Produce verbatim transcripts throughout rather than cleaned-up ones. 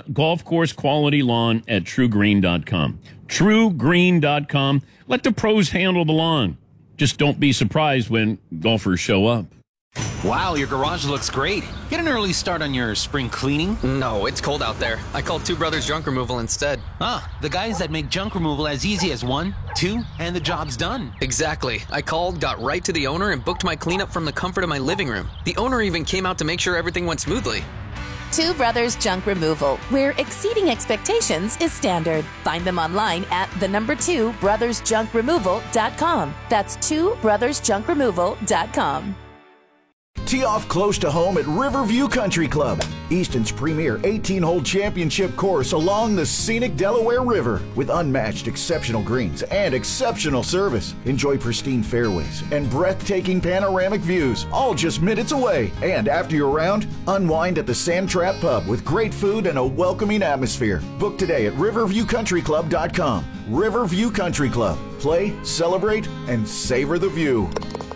golf course quality lawn at true green dot com. true green dot com. Let the pros handle the lawn. Just don't be surprised when golfers show up. Wow, your garage looks great. Get an early start on your spring cleaning. No, it's cold out there. I called Two Brothers Junk Removal instead. Ah, the guys that make junk removal as easy as one, two, and the job's done. Exactly. I called, got right to the owner, and booked my cleanup from the comfort of my living room. The owner even came out to make sure everything went smoothly. Two Brothers Junk Removal, where exceeding expectations is standard. Find them online at the number two brothers junk removal dot com. That's two brothers junk removal dot com. Tee off close to home at Riverview Country Club, Easton's premier eighteen-hole championship course along the scenic Delaware River with unmatched exceptional greens and exceptional service. Enjoy pristine fairways and breathtaking panoramic views, all just minutes away. And after your round, unwind at the Sand Trap Pub with great food and a welcoming atmosphere. Book today at riverview country club dot com. Riverview Country Club. Play, celebrate, and savor the view.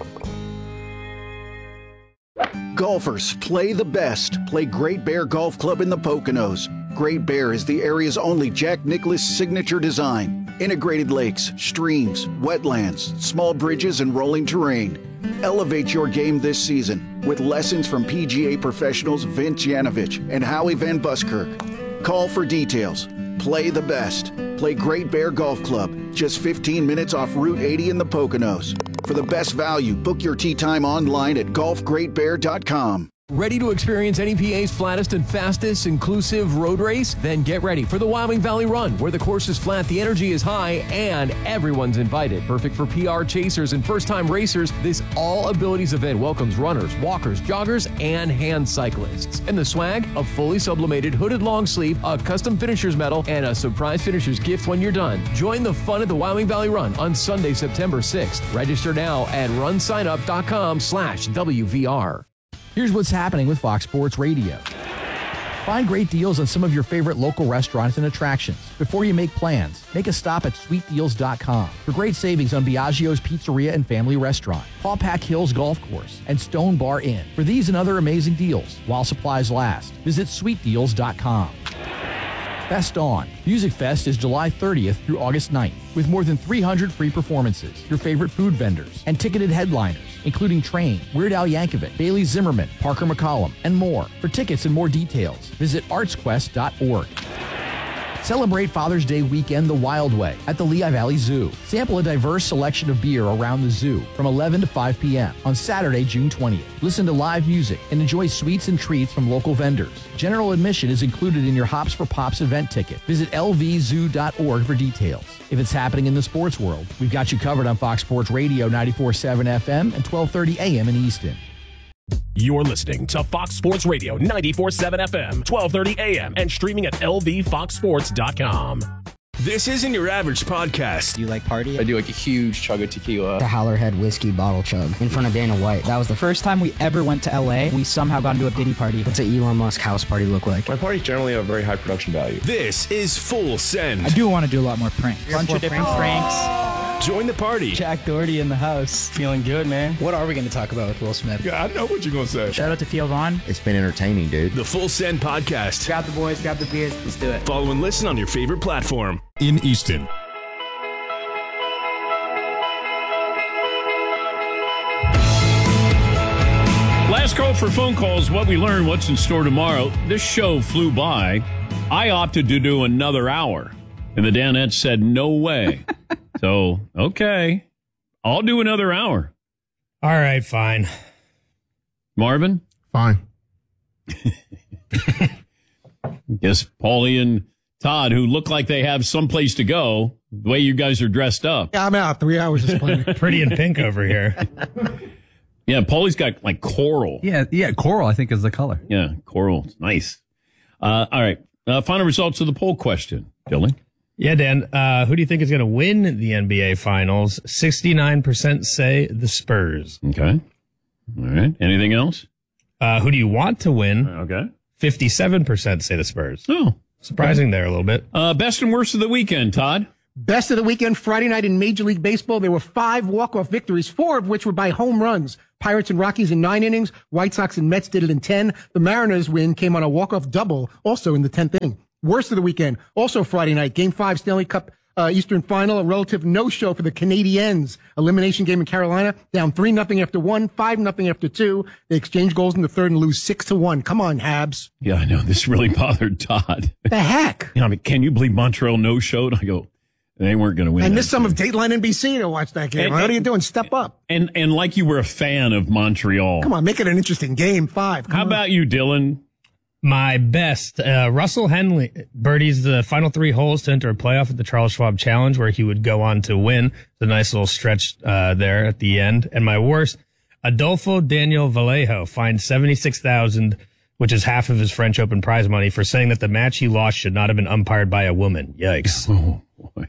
Golfers, play the best. Play Great Bear Golf Club in the Poconos. Great Bear is the area's only Jack Nicklaus signature design. Integrated lakes, streams, wetlands, small bridges, and rolling terrain. Elevate your game this season with lessons from P G A professionals Vince Yanovich and Howie Van Buskirk. Call for details. Play the best. Play Great Bear Golf Club, just fifteen minutes off Route eighty in the Poconos. For the best value, book your tee time online at golf great bear dot com. Ready to experience N E P A's flattest and fastest inclusive road race? Then get ready for the Wyoming Valley Run, where the course is flat, the energy is high, and everyone's invited. Perfect for P R chasers and first-time racers, this all-abilities event welcomes runners, walkers, joggers, and hand cyclists. And the swag, a fully sublimated hooded long sleeve, a custom finisher's medal, and a surprise finisher's gift when you're done. Join the fun at the Wyoming Valley Run on Sunday, September sixth. Register now at run sign up dot com slash W V R. Here's what's happening with Fox Sports Radio. Find great deals on some of your favorite local restaurants and attractions. Before you make plans, make a stop at sweet deals dot com for great savings on Biagio's Pizzeria and Family Restaurant, Paw Pack Hills Golf Course, and Stone Bar Inn. For these and other amazing deals, while supplies last, visit sweet deals dot com. Fest On. Music Fest is July thirtieth through August ninth, with more than three hundred free performances, your favorite food vendors, and ticketed headliners, including Train, Weird Al Yankovic, Bailey Zimmerman, Parker McCollum, and more. For tickets and more details, visit arts quest dot org. Celebrate Father's Day weekend the Wild Way at the Lehigh Valley Zoo. Sample a diverse selection of beer around the zoo from eleven to five p.m. on Saturday, June twentieth. Listen to live music and enjoy sweets and treats from local vendors. General admission is included in your Hops for Pops event ticket. Visit L V zoo dot org for details. If it's happening in the sports world, we've got you covered on Fox Sports Radio ninety-four point seven F M and twelve thirty A M in Easton. You're listening to Fox Sports Radio ninety-four point seven F M, twelve thirty A M, and streaming at L V fox sports dot com. This isn't your average podcast. Do you like party? I do like a huge chug of tequila. The Howlerhead whiskey bottle chug in front of Dana White. That was the first time we ever went to L A. We somehow got into a Diddy party. What's an Elon Musk house party look like? My parties generally have very high production value. This is Full Send. I do want to do a lot more pranks. A bunch of different pranks. Join the party. Jack Doherty in the house. Feeling good, man. What are we going to talk about with Will Smith? Yeah, I know what you're going to say. Shout out to Theo Vaughn. It's been entertaining, dude. The Full Send Podcast. Grab the boys, grab the beers. Let's do it. Follow and listen on your favorite platform. In Easton. Last call for phone calls. What we learned, what's in store tomorrow. This show flew by. I opted to do another hour. And the Danettes said, no way. So, okay. I'll do another hour. All right, fine. Marvin? Fine. Guess Paulie and Todd, who look like they have someplace to go, the way you guys are dressed up. Yeah, I'm out. Three hours is plenty. Pretty in pink over here. Yeah, Paulie's got like coral. Yeah, yeah, coral, I think, is the color. Yeah, coral. It's nice. Uh, all right. Uh, final results of the poll question. Dylan? Yeah, Dan, uh, who do you think is going to win the N B A Finals? sixty-nine percent say the Spurs. Okay. All right. Anything else? Uh, who do you want to win? Okay. fifty-seven percent say the Spurs. Oh. Surprising okay. there a little bit. Uh, best and worst of the weekend, Todd? Best of the weekend, Friday night in Major League Baseball, there were five walk-off victories, four of which were by home runs. Pirates and Rockies in nine innings. White Sox and Mets did it in ten. The Mariners win came on a walk-off double, also in the tenth inning. Worst of the weekend. Also Friday night, Game five Stanley Cup uh, Eastern Final, a relative no-show for the Canadiens. Elimination game in Carolina, down three nothing after one, five nothing after two. They exchange goals in the third and lose six to one. Come on, Habs. Yeah, I know. This really bothered Todd. The heck? You know, I mean, can you believe Montreal no-showed? I go, they weren't going to win. I missed some of Dateline N B C to watch that game. And, what and, are you doing? Step up. And and like you were a fan of Montreal. Come on, make it an interesting game. Five. Come How on. about you, Dylan? My best, uh, Russell Henley birdies the final three holes to enter a playoff at the Charles Schwab Challenge, where he would go on to win. It's a nice little stretch uh, there at the end. And my worst, Adolfo Daniel Vallejo fined seventy-six thousand dollars, which is half of his French Open prize money, for saying that the match he lost should not have been umpired by a woman. Yikes. Oh, boy.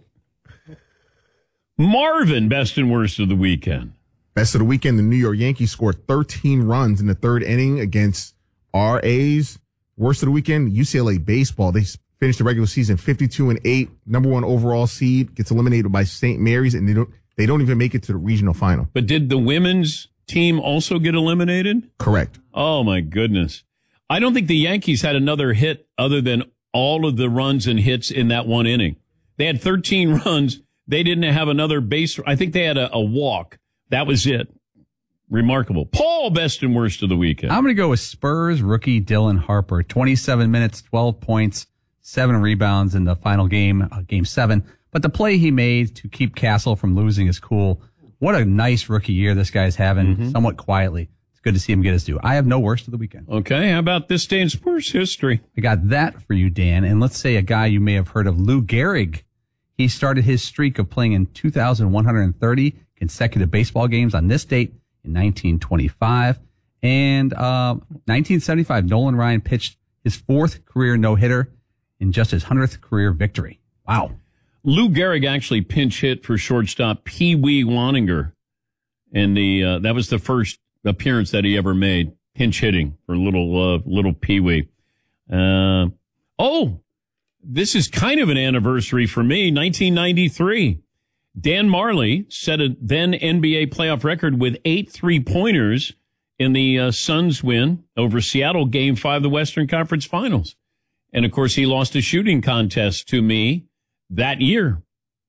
Marvin, best and worst of the weekend. Best of the weekend, the New York Yankees scored thirteen runs in the third inning against our A's. Worst of the weekend, U C L A baseball. They finished the regular season fifty-two and eight, number one overall seed, gets eliminated by Saint Mary's, and they don't they don't even make it to the regional final. But did the women's team also get eliminated? Correct. Oh, my goodness. I don't think the Yankees had another hit other than all of the runs and hits in that one inning. They had thirteen runs. They didn't have another base. I think they had a, a walk. That was it. Remarkable. Paul, best and worst of the weekend. I'm going to go with Spurs rookie Dylan Harper. twenty-seven minutes, twelve points, seven rebounds in the final game, uh, game seven. But the play he made to keep Castle from losing is cool. What a nice rookie year this guy's having, mm-hmm. somewhat quietly. It's good to see him get his due. I have no worst of the weekend. Okay, how about this day in sports history? I got that for you, Dan. And let's say a guy you may have heard of, Lou Gehrig. He started his streak of playing in two thousand one hundred thirty consecutive baseball games on this date in nineteen twenty-five. And uh, nineteen seventy-five, Nolan Ryan pitched his fourth career no-hitter in just his hundredth career victory. Wow. Lou Gehrig actually pinch hit for shortstop Pee Wee Waninger. And the uh, that was the first appearance that he ever made, pinch hitting for little uh, little Pee Wee. Uh, oh, this is kind of an anniversary for me, nineteen ninety-three. Dan Marley set a then N B A playoff record with eight three-pointers in the uh, Suns win over Seattle, Game five of the Western Conference Finals. And, of course, he lost a shooting contest to me that year.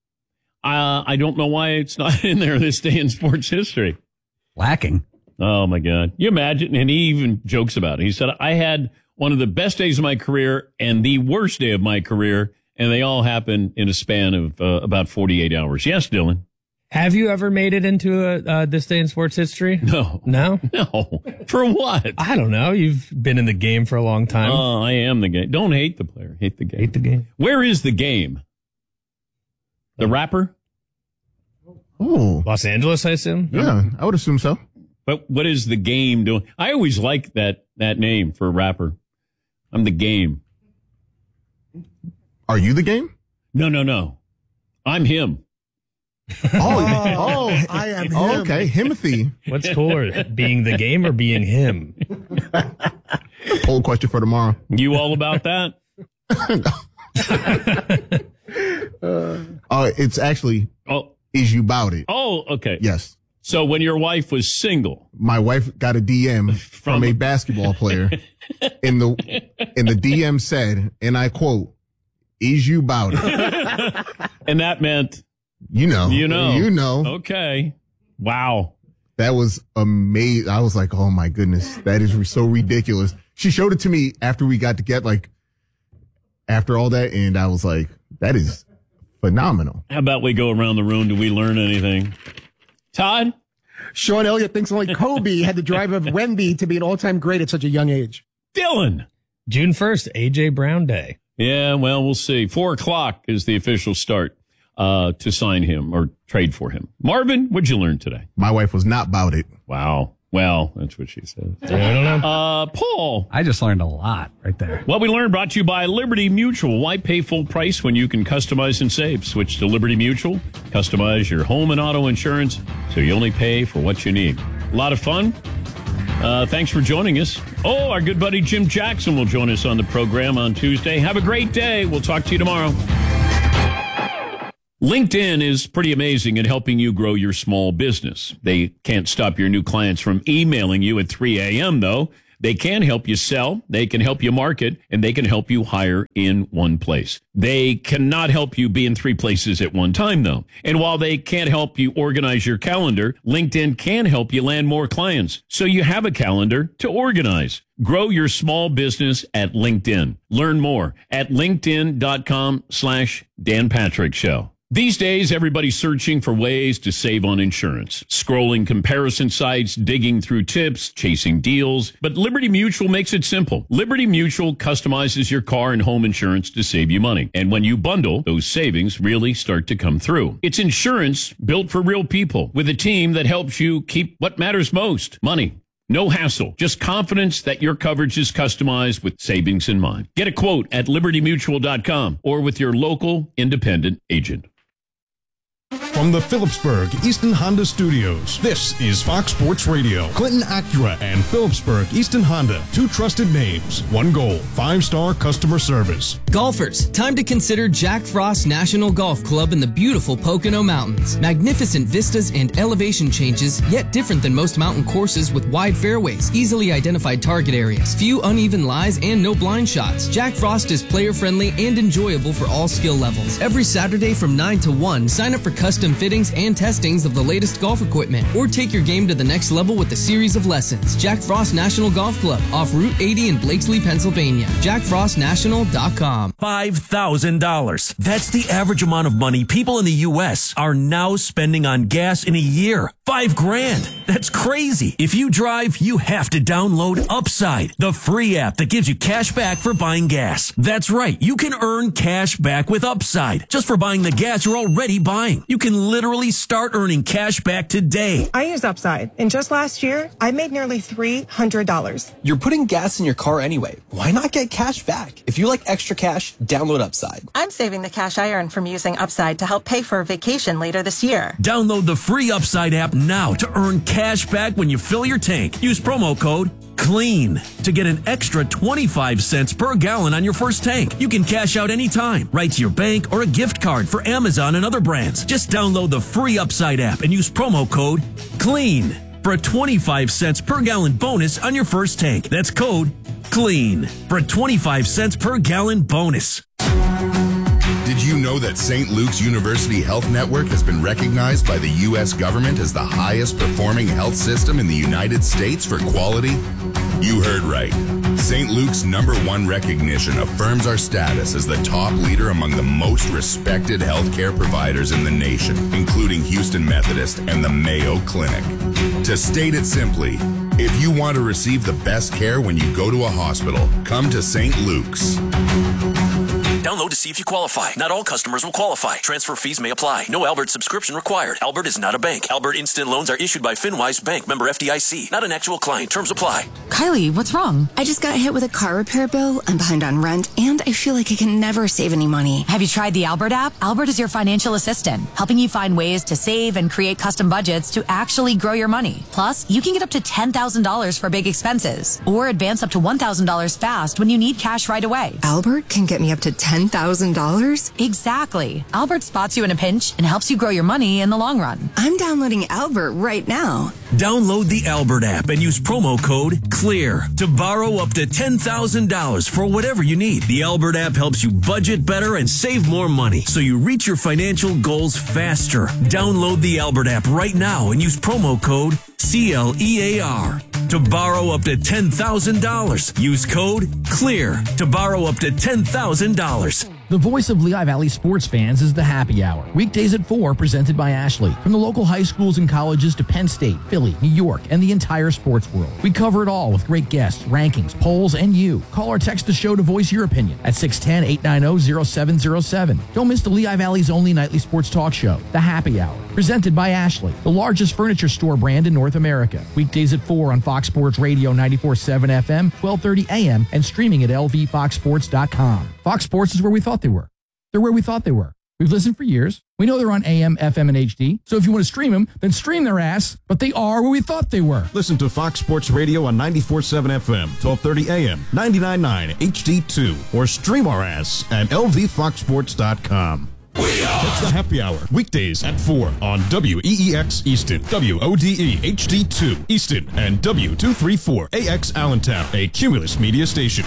Uh, I don't know why it's not in there this day in sports history. Lacking. Oh, my God. You imagine? And he even jokes about it. He said, I had one of the best days of my career and the worst day of my career, and they all happened in a span of uh, about forty-eight hours. Yes, Dylan? Have you ever made it into a uh, this day in sports history? No. No? No. For what? I don't know. You've been in the game for a long time. Oh, I am the game. Don't hate the player. Hate the game. Hate the game. Where is the game? The rapper? Oh. Los Angeles, I assume? Yeah, I would assume so. But what is the game doing? I always like that, that name for a rapper. I'm the game. Are you the game? No, no, no. I'm him. Oh, oh, I am him. Oh, okay, Himothy. What's cooler, being the game or being him? Poll question for tomorrow. You all about that? uh, it's actually, oh, is you bout it? Oh, okay. Yes. So when your wife was single, my wife got a D M from, from a basketball player, and the and the D M said, and I quote, "Is you bout it?" And that meant, you know, you know, you know. Okay, wow, that was amazing. I was like, oh my goodness, that is so ridiculous. She showed it to me after we got to get like after all that, and I was like, that is phenomenal. How about we go around the room? Do we learn anything? Todd? Sean Elliott thinks only Kobe had the drive of Wemby to be an all-time great at such a young age. Dylan? June first, A J. Brown Day. Yeah, well, we'll see. Four o'clock is the official start uh, to sign him or trade for him. Marvin, what'd you learn today? My wife was not about it. Wow. Well, that's what she said. I don't know. Uh, Paul. I just learned a lot right there. What we learned brought to you by Liberty Mutual. Why pay full price when you can customize and save? Switch to Liberty Mutual. Customize your home and auto insurance so you only pay for what you need. A lot of fun. Uh, thanks for joining us. Oh, our good buddy Jim Jackson will join us on the program on Tuesday. Have a great day. We'll talk to you tomorrow. LinkedIn is pretty amazing at helping you grow your small business. They can't stop your new clients from emailing you at three a.m., though. They can help you sell, they can help you market, and they can help you hire in one place. They cannot help you be in three places at one time, though. And while they can't help you organize your calendar, LinkedIn can help you land more clients, so you have a calendar to organize. Grow your small business at LinkedIn. Learn more at linkedin.com slash Dan Patrick Show. These days, everybody's searching for ways to save on insurance. Scrolling comparison sites, digging through tips, chasing deals. But Liberty Mutual makes it simple. Liberty Mutual customizes your car and home insurance to save you money. And when you bundle, those savings really start to come through. It's insurance built for real people with a team that helps you keep what matters most, money. No hassle, just confidence that your coverage is customized with savings in mind. Get a quote at liberty mutual dot com or with your local independent agent. From the Phillipsburg Easton Honda Studios, this is Fox Sports Radio. Clinton Acura and Phillipsburg Easton Honda, two trusted names, one goal, five-star customer service. Golfers, time to consider Jack Frost National Golf Club in the beautiful Pocono Mountains. Magnificent vistas and elevation changes, yet different than most mountain courses with wide fairways, easily identified target areas, few uneven lies, and no blind shots. Jack Frost is player-friendly and enjoyable for all skill levels. Every Saturday from nine to one, sign up for custom fittings and testings of the latest golf equipment, or take your game to the next level with a series of lessons. Jack Frost National Golf Club, off Route eighty in Blakesley, Pennsylvania. jack frost national dot com. five thousand dollars. That's the average amount of money people in the U S are now spending on gas in a year. Five grand. That's crazy. If you drive, you have to download Upside, the free app that gives you cash back for buying gas. That's right. You can earn cash back with Upside just for buying the gas you're already buying. You can literally start earning cash back today. I use Upside, and just last year, I made nearly three hundred dollars. You're putting gas in your car anyway. Why not get cash back? If you like extra cash, download Upside. I'm saving the cash I earn from using Upside to help pay for a vacation later this year. Download the free Upside app now to earn cash back when you fill your tank. Use promo code CLEAN to get an extra twenty-five cents per gallon on your first tank. You can cash out anytime, right to your bank or a gift card for Amazon and other brands. Just download the free Upside app and use promo code CLEAN for a twenty-five cents per gallon bonus on your first tank. That's code CLEAN for a twenty-five cents per gallon bonus. Did you know that Saint Luke's University Health Network has been recognized by the U S government as the highest performing health system in the United States for quality? You heard right. Saint Luke's number one recognition affirms our status as the top leader among the most respected healthcare providers in the nation, including Houston Methodist and the Mayo Clinic. To state it simply, if you want to receive the best care when you go to a hospital, come to Saint Luke's. Download to see if you qualify. Not all customers will qualify. Transfer fees may apply. No Albert subscription required. Albert is not a bank. Albert Instant Loans are issued by FinWise Bank, member F D I C. Not an actual client. Terms apply. Kylie, what's wrong? I just got hit with a car repair bill. I'm behind on rent, and I feel like I can never save any money. Have you tried the Albert app? Albert is your financial assistant, helping you find ways to save and create custom budgets to actually grow your money. Plus, you can get up to ten thousand dollars for big expenses, or advance up to one thousand dollars fast when you need cash right away. Albert can get me up to ten thousand dollars? Exactly. Albert spots you in a pinch and helps you grow your money in the long run. I'm downloading Albert right now. Download the Albert app and use promo code CLEAR to borrow up to ten thousand dollars for whatever you need. The Albert app helps you budget better and save more money so you reach your financial goals faster. Download the Albert app right now and use promo code C L E A R to borrow up to ten thousand dollars. Use code CLEAR to borrow up to ten thousand dollars. The voice of Lehigh Valley sports fans is the Happy Hour. Weekdays at four, presented by Ashley. From the local high schools and colleges to Penn State, Philly, New York, and the entire sports world. We cover it all with great guests, rankings, polls, and you. Call or text the show to voice your opinion at six one zero, eight nine zero, zero seven zero seven. Don't miss the Lehigh Valley's only nightly sports talk show, The Happy Hour. Presented by Ashley, the largest furniture store brand in North America. Weekdays at four on Fox Sports Radio ninety-four point seven F M, twelve thirty A M, and streaming at L V fox sports dot com. Fox Sports is where we thought they were. They're where we thought they were. We've listened for years. We know they're on A M, F M, and H D. So if you want to stream them, then stream their ass. But they are where we thought they were. Listen to Fox Sports Radio on ninety-four point seven F M, twelve thirty A M, ninety-nine point nine H D two, or stream our ass at L V fox sports dot com. When Catch the happy hour weekdays at four on W E E X Easton, W O D E H D two Easton, and W two thirty-four A X Allentown, a Cumulus media station.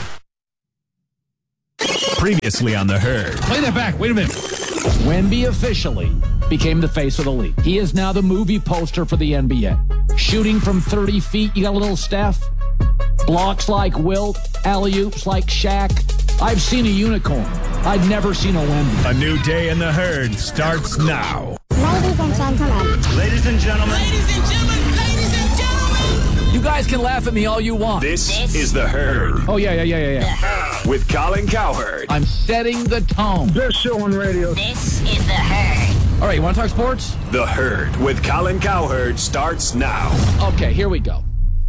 Previously on The Herd. Play that back. Wait a minute. Wemby officially became the face of the league. He is now the movie poster for the N B A. Shooting from thirty feet, you got a little Steph. Blocks like Wilt. Alley-oops like Shaq. I've seen a unicorn. I've never seen a Wemby. A new day in The Herd starts now. Ladies and gentlemen. Ladies and gentlemen. Ladies and gentlemen. Ladies and gentlemen. You guys can laugh at me all you want. This, this is The Herd. Oh, yeah, yeah, yeah, yeah, yeah. With Colin Cowherd. I'm setting the tone. Best show on radio. This is The Herd. All right, you want to talk sports? The Herd with Colin Cowherd starts now. Okay, here we go.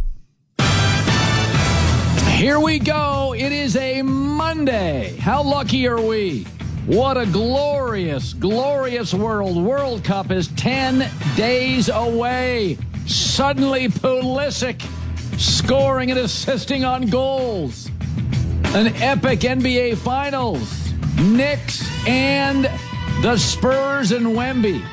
Here we go. It is a Monday. How lucky are we? What a glorious, glorious world. World Cup is ten days away. Suddenly Pulisic scoring and assisting on goals. An epic N B A Finals. Knicks and the Spurs and Wemby.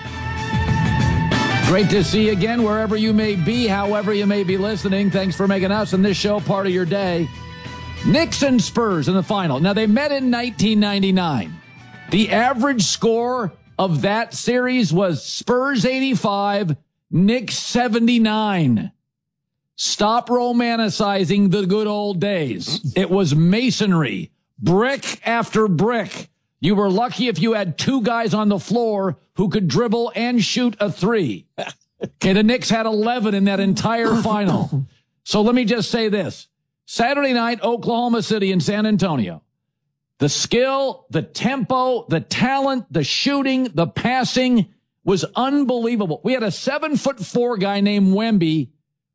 Great to see you again wherever you may be, however you may be listening. Thanks for making us and this show part of your day. Knicks and Spurs in the final. Now, they met in nineteen ninety-nine. The average score of that series was Spurs eighty-five, Knicks seventy-nine. Stop romanticizing the good old days. It was masonry, brick after brick. You were lucky if you had two guys on the floor who could dribble and shoot a three. Okay, the Knicks had eleven in that entire final. So let me just say this. Saturday night, Oklahoma City and San Antonio. The skill, the tempo, the talent, the shooting, the passing was unbelievable. We had a seven foot four guy named Wemby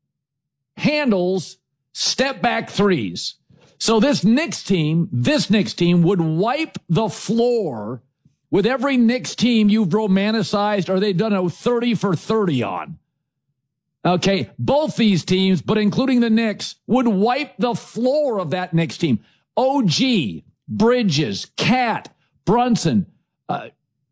handles step back threes. So this Knicks team, this Knicks team would wipe the floor with every Knicks team you've romanticized or they've done a thirty for thirty on. Okay, both these teams, but including the Knicks, would wipe the floor of that Knicks team. O G, Bridges, Cat, Brunson, uh,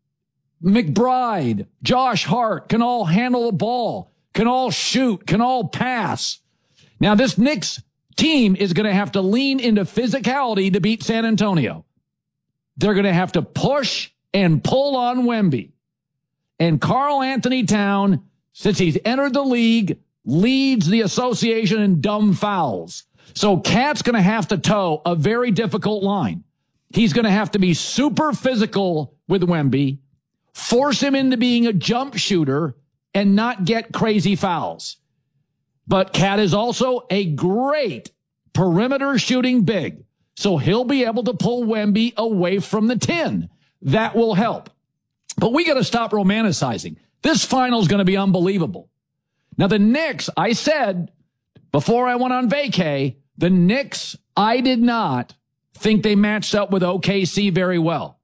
McBride, Josh Hart can all handle the ball, can all shoot, can all pass. Now, this Knicks team is going to have to lean into physicality to beat San Antonio. They're going to have to push and pull on Wemby. And Karl Anthony Towns, since he's entered the league, leads the association in dumb fouls. So Cat's going to have to toe a very difficult line. He's going to have to be super physical with Wemby, force him into being a jump shooter, and not get crazy fouls. But Cat is also a great perimeter shooting big. So he'll be able to pull Wemby away from the tin. That will help. But we got to stop romanticizing. This final is going to be unbelievable. Now, the Knicks, I said before I went on vacay, the Knicks, I did not think they matched up with O K C very well.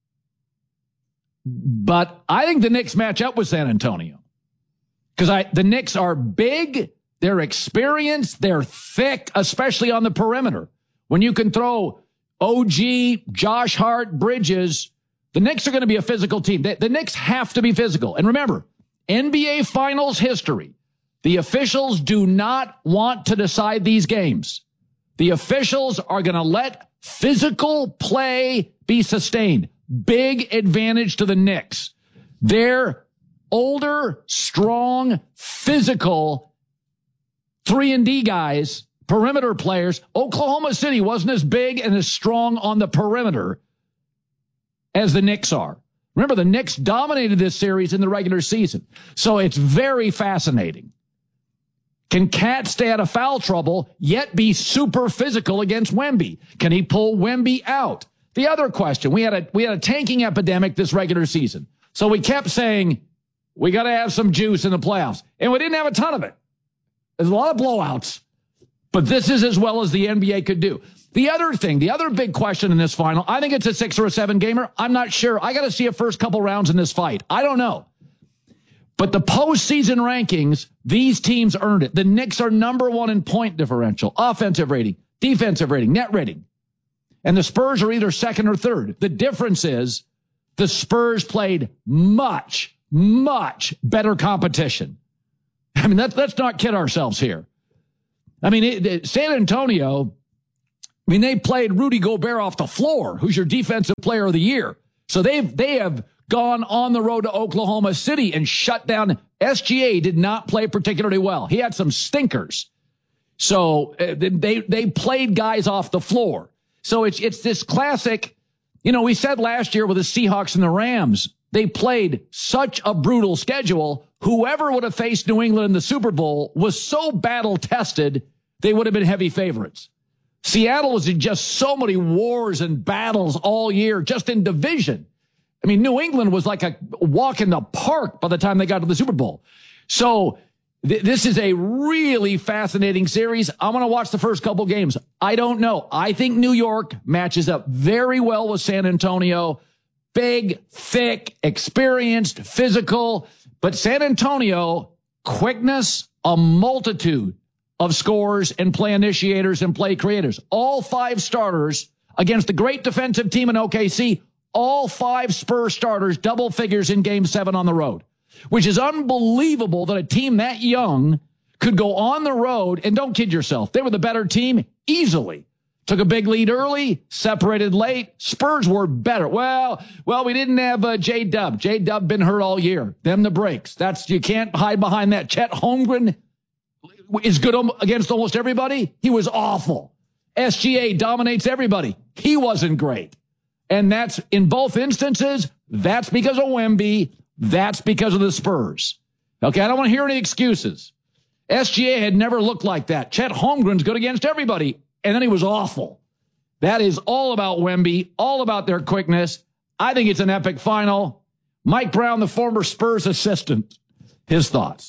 But I think the Knicks match up with San Antonio. Because I the Knicks are big, they're experienced, they're thick, especially on the perimeter. When you can throw O G, Josh Hart, Bridges, the Knicks are going to be a physical team. The, the Knicks have to be physical. And remember, N B A Finals history, the officials do not want to decide these games. The officials are going to let physical play be sustained. Big advantage to the Knicks. They're older, strong, physical three and D guys, perimeter players. Oklahoma City wasn't as big and as strong on the perimeter as the Knicks are. Remember, the Knicks dominated this series in the regular season. So it's very fascinating. Can Cat stay out of foul trouble, yet be super physical against Wemby? Can he pull Wemby out? The other question, we had a we had a tanking epidemic this regular season. So we kept saying, we got to have some juice in the playoffs. And we didn't have a ton of it. There's a lot of blowouts. But this is as well as the N B A could do. The other thing, the other big question in this final, I think it's a six or a seven gamer. I'm not sure. I got to see a first couple rounds in this fight. I don't know. But the postseason rankings, these teams earned it. The Knicks are number one in point differential, offensive rating, defensive rating, net rating. And the Spurs are either second or third. The difference is the Spurs played much, much better competition. I mean, let's, let's not kid ourselves here. I mean, it, it, San Antonio, I mean, they played Rudy Gobert off the floor, who's your defensive player of the year. So they've, they have gone on the road to Oklahoma City and shut down. S G A did not play particularly well. He had some stinkers. So uh, they, they played guys off the floor. So it's, it's this classic, you know, we said last year with the Seahawks and the Rams, they played such a brutal schedule. Whoever would have faced New England in the Super Bowl was so battle tested, they would have been heavy favorites. Seattle was in just so many wars and battles all year, just in division. I mean, New England was like a walk in the park by the time they got to the Super Bowl. So th- this is a really fascinating series. I'm going to watch the first couple games. I don't know. I think New York matches up very well with San Antonio. Big, thick, experienced, physical. But San Antonio, quickness, a multitude of scorers and play initiators and play creators. All five starters against the great defensive team in O K C. All five Spurs starters, double figures in game seven on the road, which is unbelievable that a team that young could go on the road. And don't kid yourself. They were the better team easily. Took a big lead early, separated late. Spurs were better. Well, well, we didn't have uh, J-Dub. J-Dub been hurt all year. Them the breaks. That's, you can't hide behind that. Chet Holmgren is good against almost everybody. He was awful. S G A dominates everybody. He wasn't great. And that's, in both instances, that's because of Wemby. That's because of the Spurs. Okay, I don't want to hear any excuses. S G A had never looked like that. Chet Holmgren's good against everybody, and then he was awful. That is all about Wemby, all about their quickness. I think it's an epic final. Mike Brown, the former Spurs assistant, his thoughts.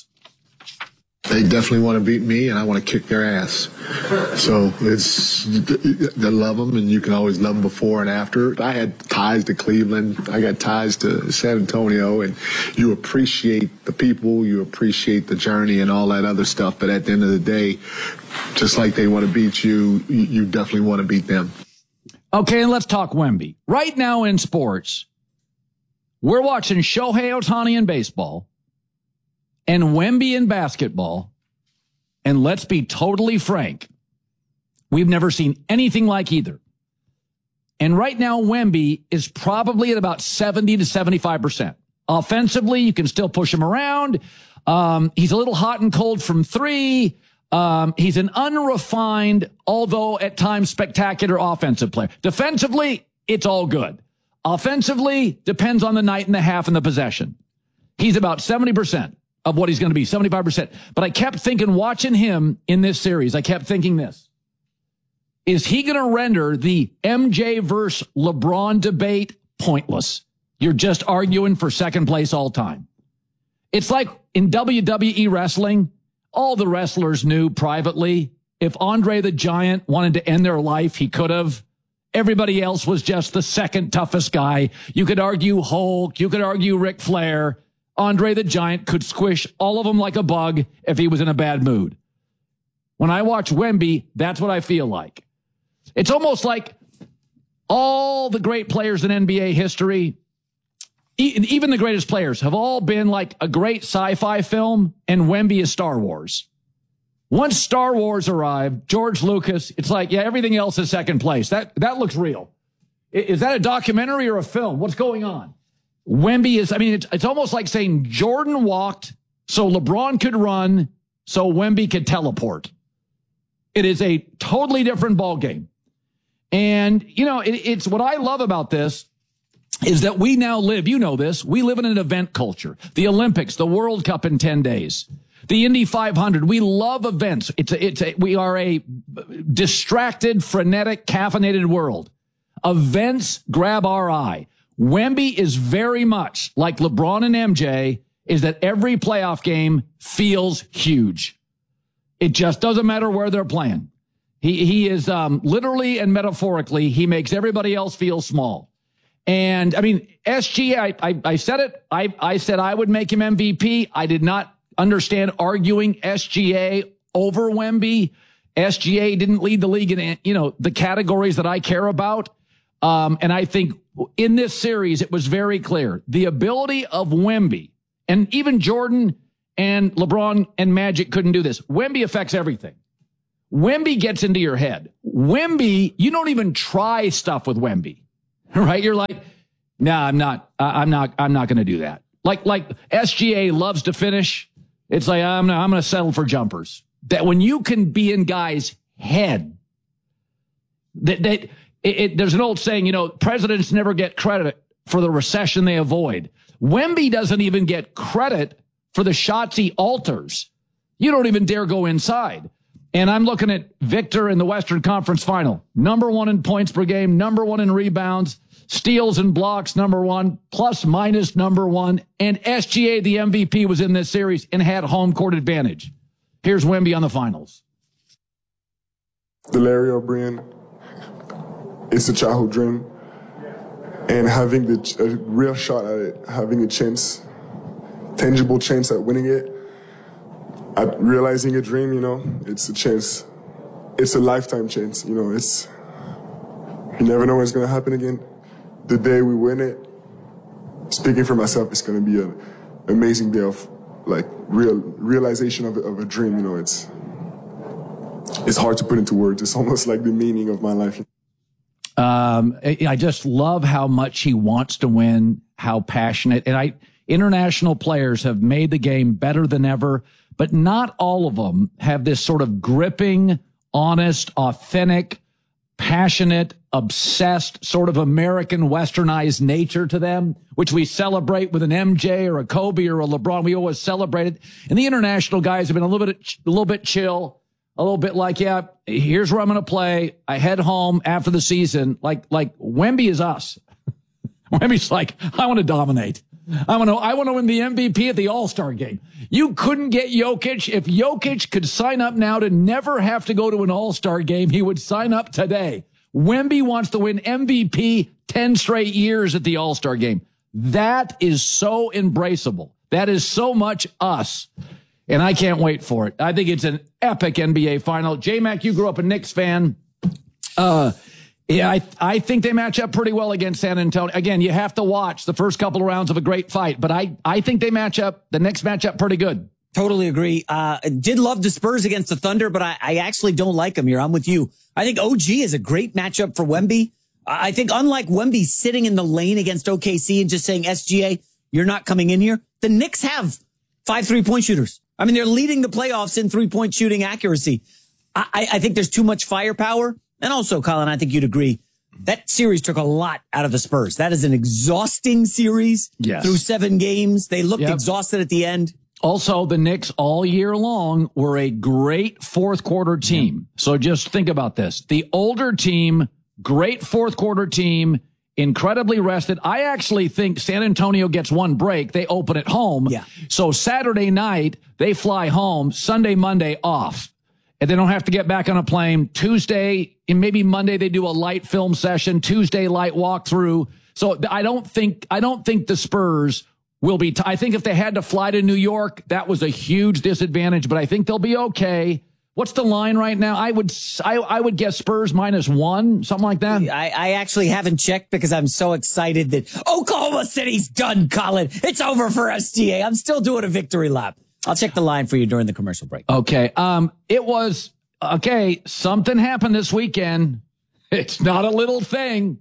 They definitely want to beat me, and I want to kick their ass. So it's, they love them, and you can always love them before and after. I had ties to Cleveland. I got ties to San Antonio, and you appreciate the people, you appreciate the journey and all that other stuff. But at the end of the day, just like they want to beat you, you definitely want to beat them. Okay, and let's talk Wemby. Right now in sports, we're watching Shohei Ohtani in baseball and Wemby in basketball. And let's be totally frank, we've never seen anything like either. And right now, Wemby is probably at about seventy to seventy-five percent. Offensively, you can still push him around. Um, he's a little hot and cold from three. Um, he's an unrefined, although at times spectacular offensive player. Defensively, it's all good. Offensively, depends on the night and the half and the possession. He's about seventy percent of what he's going to be, seventy-five percent. But I kept thinking, watching him in this series, I kept thinking this. Is he going to render the M J versus LeBron debate pointless? You're just arguing for second place all time. It's like in W W E wrestling, all the wrestlers knew privately if Andre the Giant wanted to end their life, he could have. Everybody else was just the second toughest guy. You could argue Hulk. You could argue Ric Flair. Andre the Giant could squish all of them like a bug if he was in a bad mood. When I watch Wemby, that's what I feel like. It's almost like all the great players in N B A history, even the greatest players, have all been like a great sci-fi film, and Wemby is Star Wars. Once Star Wars arrived, George Lucas, it's like, yeah, everything else is second place. That that looks real. Is that a documentary or a film? What's going on? Wemby is, I mean, it's, it's almost like saying Jordan walked so LeBron could run, so Wemby could teleport. It is a totally different ball game. And, you know, it, it's what I love about this is that we now live, you know this, we live in an event culture. The Olympics, the World Cup in ten days, the Indy five hundred. We love events. It's a, it's a, we are a distracted, frenetic, caffeinated world. Events grab our eye. Wemby is very much like LeBron and M J, is that every playoff game feels huge. It just doesn't matter where they're playing. He he is um, literally and metaphorically, he makes everybody else feel small. And I mean, S G A, I, I, I said it. I, I said I would make him M V P. I did not understand arguing S G A over Wemby. S G A didn't lead the league in, you know, the categories that I care about. Um, and I think in this series, it was very clear. The ability of Wemby, and even Jordan and LeBron and Magic couldn't do this. Wemby affects everything. Wemby gets into your head. Wemby, you don't even try stuff with Wemby, right? You're like, no, nah, I'm not, uh, I'm not, I'm not going to do that. Like, like S G A loves to finish. It's like, I'm, I'm going to settle for jumpers. That when you can be in guys' head, that, that it, it, there's an old saying, you know, presidents never get credit for the recession they avoid. Wemby doesn't even get credit for the shots he alters. You don't even dare go inside. And I'm looking at Victor in the Western Conference Final. Number one in points per game, number one in rebounds, steals and blocks, number one, plus minus number one. And S G A, the M V P, was in this series and had home court advantage. Here's Wemby on the finals. The Larry O'Brien, it's a childhood dream. And having the, a real shot at it, having a chance, tangible chance at winning it, at realizing a dream, you know, it's a chance. It's a lifetime chance, you know, it's, you never know when it's going to happen again. The day we win it, speaking for myself, it's going to be an amazing day of, like, real realization of, of a dream, you know, it's, it's hard to put into words. It's almost like the meaning of my life. Um, I just love how much he wants to win, how passionate, and I, international players have made the game better than ever, but not all of them have this sort of gripping, honest, authentic, passionate, obsessed, sort of American westernized nature to them, which we celebrate with an M J or a Kobe or a LeBron. We always celebrate it. And the international guys have been a little bit, a little bit chill, a little bit like, yeah, here's where I'm going to play. I head home after the season. Like, like Wemby is us. Wemby's like, I want to dominate. I want to, I want to win the M V P at the All-Star game. You couldn't get Jokic. If Jokic could sign up now to never have to go to an All-Star game, he would sign up today. Wemby wants to win M V P ten straight years at the All-Star game. That is so embraceable. That is so much us. And I can't wait for it. I think it's an epic N B A final. J-Mac, you grew up a Knicks fan. Uh, Yeah, I I think they match up pretty well against San Antonio. Again, you have to watch the first couple of rounds of a great fight, but I, I think they match up, the Knicks match up pretty good. Totally agree. Uh, did love the Spurs against the Thunder, but I, I actually don't like them here. I'm with you. I think O G is a great matchup for Wemby. I think unlike Wemby sitting in the lane against O K C and just saying, S G A, you're not coming in here, the Knicks have five three-point shooters. I mean, they're leading the playoffs in three-point shooting accuracy. I, I think there's too much firepower. And also, Colin, I think you'd agree, that series took a lot out of the Spurs. That is an exhausting series yes. through seven games. They looked yep. exhausted at the end. Also, the Knicks all year long were a great fourth quarter team. So just think about this. The older team, great fourth quarter team, incredibly rested. I actually think San Antonio gets one break. They open at home. Yeah. So Saturday night, they fly home. Sunday, Monday off. And they don't have to get back on a plane. Tuesday, and maybe Monday, they do a light film session. Tuesday, light walkthrough. So I don't think, I don't think the Spurs will be, t- I think if they had to fly to New York, that was a huge disadvantage, but I think they'll be okay. What's the line right now? I would, I, I would guess Spurs minus one, something like that. I, I actually haven't checked because I'm so excited that Oklahoma City's done, Colin. It's over for S G A. I'm still doing a victory lap. I'll check the line for you during the commercial break. Okay. Um, it was, okay, something happened this weekend. It's not a little thing.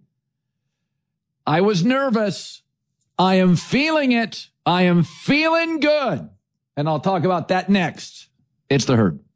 I was nervous. I am feeling it. I am feeling good. And I'll talk about that next. It's The Herd.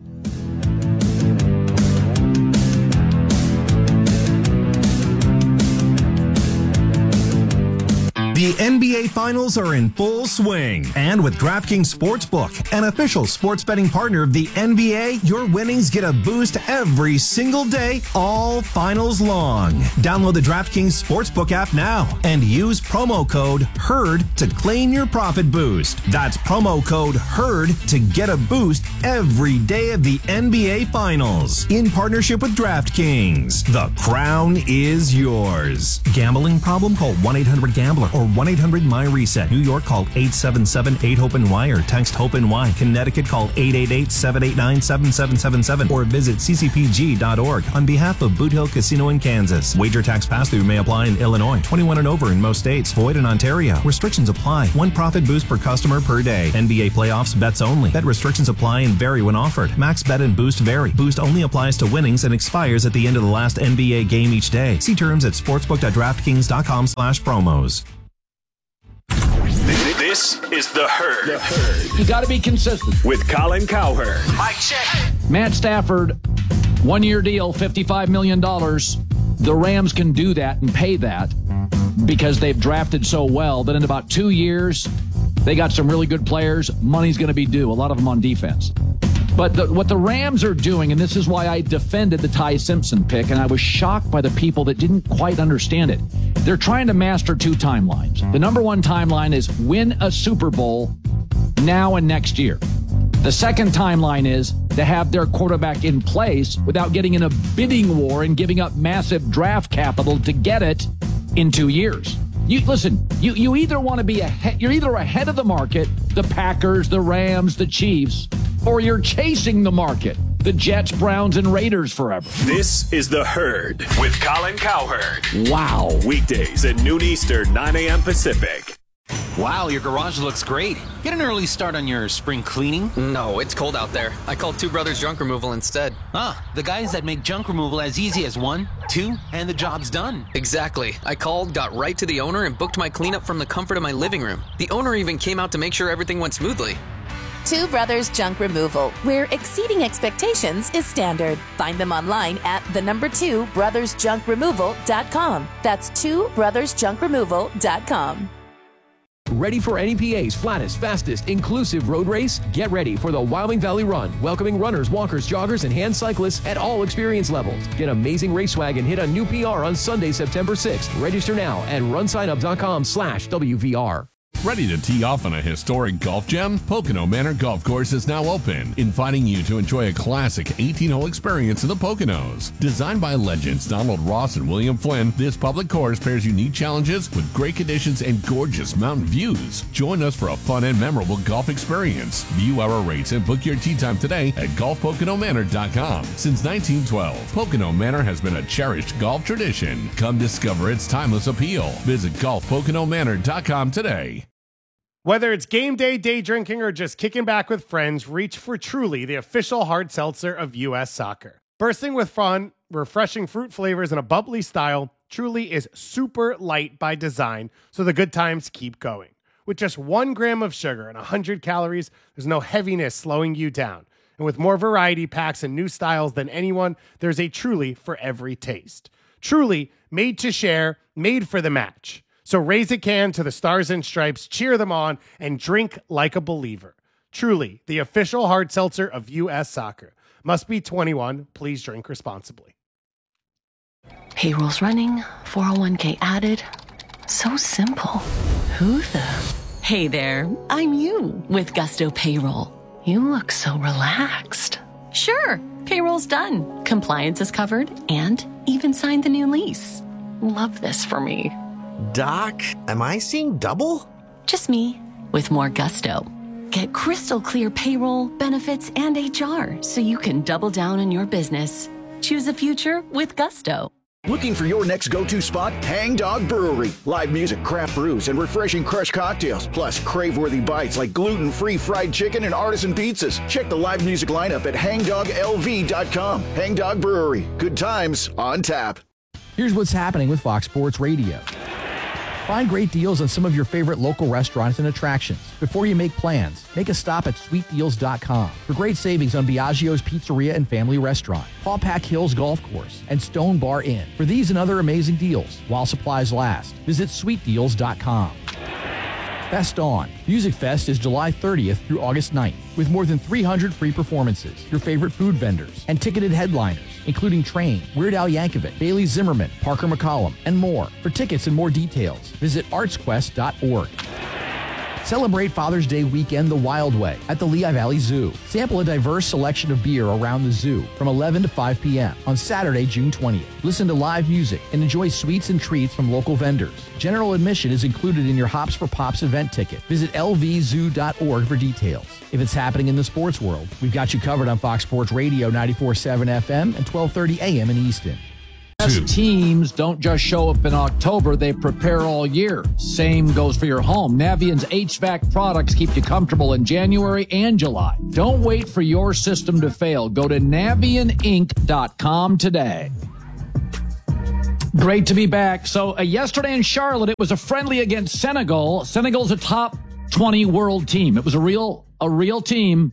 The N B A Finals are in full swing. And with DraftKings Sportsbook, an official sports betting partner of the N B A, your winnings get a boost every single day, all finals long. Download the DraftKings Sportsbook app now and use promo code HERD to claim your profit boost. That's promo code HERD to get a boost every day of the N B A Finals. In partnership with DraftKings, the crown is yours. Gambling problem? Call one eight hundred gambler or one one eight hundred M Y reset. New York, call eight seven seven eight hope N Y or text HOPE-NY. Connecticut, call eight eight eight seven eight nine seven seven seven seven or visit c c p g dot org on behalf of Boot Hill Casino in Kansas. Wager tax pass-through may apply in Illinois. twenty-one and over in most states. Void in Ontario. Restrictions apply. One profit boost per customer per day. N B A playoffs bets only. Bet restrictions apply and vary when offered. Max bet and boost vary. Boost only applies to winnings and expires at the end of the last N B A game each day. See terms at sportsbook dot draftkings dot com slash promos. This is The Herd. The Herd. You got to be consistent. With Colin Cowherd. Mike check. Matt Stafford, one-year deal, fifty-five million dollars. The Rams can do that and pay that because they've drafted so well that in about two years, they got some really good players. Money's going to be due, a lot of them on defense. But the, what the Rams are doing, and this is why I defended the Ty Simpson pick, and I was shocked by the people that didn't quite understand it. They're trying to master two timelines. The number one timeline is win a Super Bowl now and next year. The second timeline is to have their quarterback in place without getting in a bidding war and giving up massive draft capital to get it in two years. You listen, you, you either want to be ahead, you're either ahead of the market, the Packers, the Rams, the Chiefs, or you're chasing the market, the Jets, Browns, and Raiders forever. This is The Herd with Colin Cowherd. Wow. Weekdays at noon Eastern, nine a.m. Pacific. Wow, your garage looks great. Get an early start on your spring cleaning. No, it's cold out there. I called Two Brothers Junk Removal instead. Ah, the guys that make junk removal as easy as one, two, and the job's done. Exactly. I called, got right to the owner, and booked my cleanup from the comfort of my living room. The owner even came out to make sure everything went smoothly. Two Brothers Junk Removal, where exceeding expectations is standard. Find them online at the number two brothers junk removal dot com. That's two brothers junk removal dot com. Ready for N E P A's flattest, fastest, inclusive road race? Get ready for the Wyoming Valley Run, welcoming runners, walkers, joggers, and hand cyclists at all experience levels. Get amazing race swag and hit a new P R on Sunday, September sixth. Register now at runsignup.com slash WVR. Ready to tee off on a historic golf gem? Pocono Manor Golf Course is now open, inviting you to enjoy a classic eighteen-hole experience in the Poconos. Designed by legends Donald Ross and William Flynn, this public course pairs unique challenges with great conditions and gorgeous mountain views. Join us for a fun and memorable golf experience. View our rates and book your tee time today at golf pocono manor dot com. Since nineteen twelve, Pocono Manor has been a cherished golf tradition. Come discover its timeless appeal. Visit golf pocono manor dot com today. Whether it's game day, day drinking, or just kicking back with friends, reach for Truly, the official hard seltzer of U S Soccer. Bursting with fun, refreshing fruit flavors, and a bubbly style, Truly is super light by design, so the good times keep going. With just one gram of sugar and one hundred calories, there's no heaviness slowing you down. And with more variety packs and new styles than anyone, there's a Truly for every taste. Truly, made to share, made for the match. So raise a can to the Stars and Stripes, cheer them on, and drink like a believer. Truly, the official hard seltzer of U S Soccer. Must be twenty-one. Please drink responsibly. Payroll's running, four oh one k added. So simple. Who the? Hey there, I'm you with Gusto Payroll. You look so relaxed. Sure, payroll's done. Compliance is covered and even signed the new lease. Love this for me. Doc, am I seeing double? Just me, with more gusto. Get crystal clear payroll, benefits, and H R so you can double down on your business. Choose a future with gusto. Looking for your next go-to spot? Hang Dog Brewery. Live music, craft brews, and refreshing crushed cocktails. Plus, crave-worthy bites like gluten-free fried chicken and artisan pizzas. Check the live music lineup at hang dog l v dot com. Hang Dog Brewery. Good times on tap. Here's what's happening with Fox Sports Radio. Find great deals on some of your favorite local restaurants and attractions. Before you make plans, make a stop at sweet deals dot com for great savings on Biagio's Pizzeria and Family Restaurant, Paul Pack Hills Golf Course, and Stone Bar Inn. For these and other amazing deals, while supplies last, visit sweet deals dot com. Fest On. Music Fest is July thirtieth through August ninth, with more than three hundred free performances, your favorite food vendors, and ticketed headliners, including Train, Weird Al Yankovic, Bailey Zimmerman, Parker McCollum, and more. For tickets and more details, visit arts quest dot org. Celebrate Father's Day weekend the wild way at the Lehigh Valley Zoo. Sample a diverse selection of beer around the zoo from eleven to five p.m. on Saturday, June twentieth. Listen to live music and enjoy sweets and treats from local vendors. General admission is included in your Hops for Pops event ticket. Visit L V zoo dot org for details. If it's happening in the sports world, we've got you covered on Fox Sports Radio ninety-four point seven F M and twelve thirty A M in Easton. Best teams don't just show up in October, they prepare all year. Same goes for your home. Navient's H V A C products keep you comfortable in January and July. Don't wait for your system to fail. Go to Navient Inc dot com today. Great to be back. So uh, yesterday in Charlotte, it was a friendly against Senegal. Senegal's a top twenty world team. It was a real, a real team.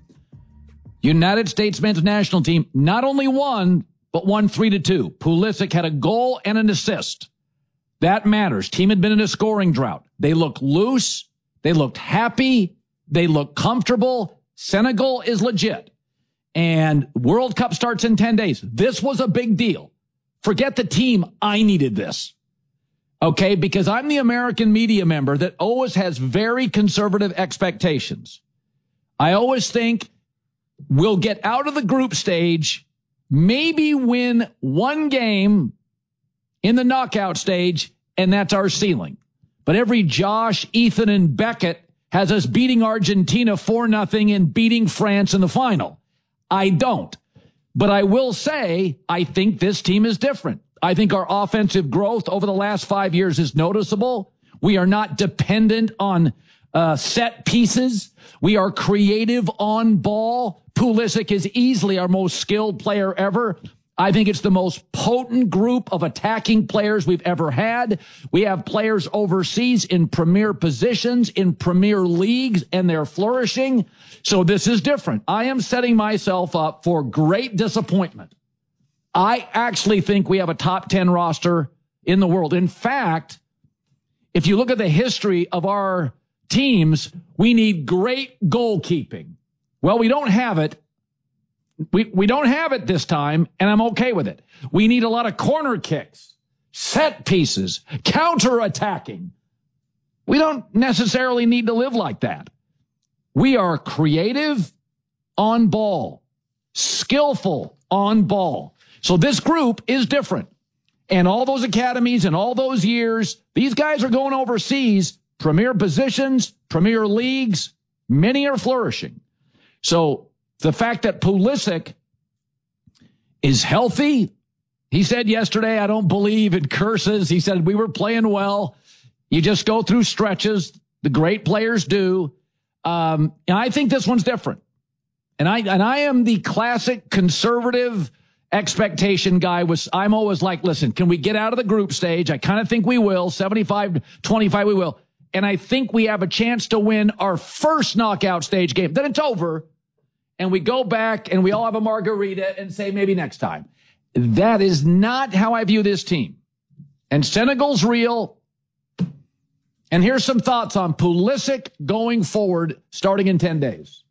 United States men's national team not only won, but won three to two. Pulisic had a goal and an assist. That matters. Team had been in a scoring drought. They looked loose. They looked happy. They looked comfortable. Senegal is legit. And World Cup starts in ten days. This was a big deal. Forget the team. I needed this. Okay, because I'm the American media member that always has very conservative expectations. I always think we'll get out of the group stage, maybe win one game in the knockout stage, and that's our ceiling. But every Josh, Ethan, and Beckett has us beating Argentina four nothing and beating France in the final. I don't. But I will say, I think this team is different. I think our offensive growth over the last five years is noticeable. We are not dependent on uh, set pieces. We are creative on ball. Pulisic is easily our most skilled player ever. I think it's the most potent group of attacking players we've ever had. We have players overseas in premier positions, in premier leagues, and they're flourishing. So this is different. I am setting myself up for great disappointment. I actually think we have a top ten roster in the world. In fact, if you look at the history of our teams, we need great goalkeeping. Well, we don't have it. We we don't have it this time, and I'm okay with it. We need a lot of corner kicks, set pieces, counter-attacking. We don't necessarily need to live like that. We are creative on ball, skillful on ball. So this group is different. And all those academies and all those years, these guys are going overseas, premier positions, premier leagues. Many are flourishing. So the fact that Pulisic is healthy, he said yesterday, I don't believe in curses. He said, we were playing well. You just go through stretches. The great players do. Um, and I think this one's different. And I, and I am the classic conservative expectation guy. Was I'm always like, listen, can we get out of the group stage? I kind of think we will. seventy-five twenty-five, we will. And I think we have a chance to win our first knockout stage game. Then it's over. And we go back and we all have a margarita and say maybe next time. That is not how I view this team. And Senegal's real. And here's some thoughts on Pulisic going forward starting in ten days.